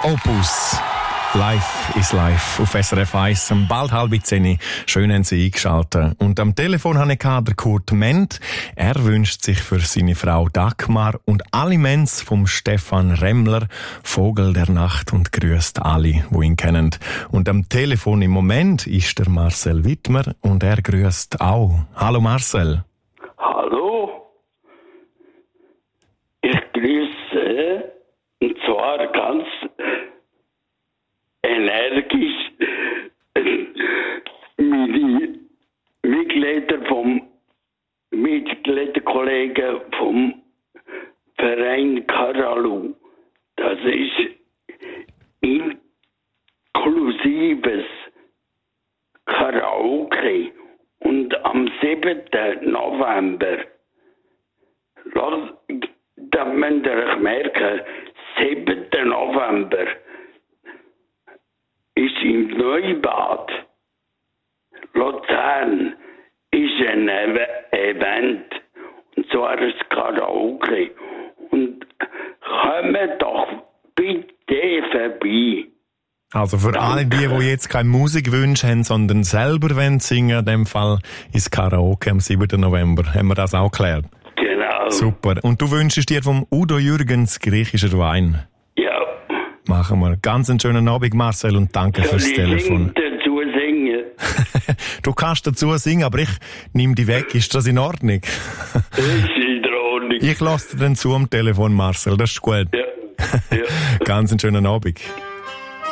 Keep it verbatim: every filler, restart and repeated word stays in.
Opus. Live is live auf S R F eins, um bald halb zehn. Schön haben Sie eingeschaltet. Und am Telefon habe ich den Kurt Ment. Er wünscht sich für seine Frau Dagmar und alle Mens vom Stefan Remmler, Vogel der Nacht, und grüßt alle, die ihn kennen. Und am Telefon im Moment ist der Marcel Wittmer und er grüßt auch. Hallo Marcel. Hallo. Ich grüße, und zwar ganz energisch meine Mitglieder vom Mitgliederkollegen vom Verein Karalu. Das ist inklusives Karaoke. Und am siebten November, da müsst ihr euch merken, siebten November, ist im Neubad Luzern ist ein Event, und zwar ein Karaoke. Und kommt doch bitte vorbei. Also für alle die, die jetzt keinen Musikwunsch haben, sondern selber wollen singen, in dem Fall ist Karaoke am siebten November. Haben wir das auch geklärt? Genau. Super. Und du wünschst dir vom Udo Jürgens griechischer Wein? Ja. Machen wir. Ganz einen schönen Abend, Marcel, und danke Soll fürs ich Telefon. dazu singen? Du kannst dazu singen, aber ich nehme dich weg. Ist das in Ordnung? Das ist in Ordnung. Ich lasse dir dann zu am Telefon, Marcel. Das ist gut. Ja. Ja. Ganz einen schönen Abend.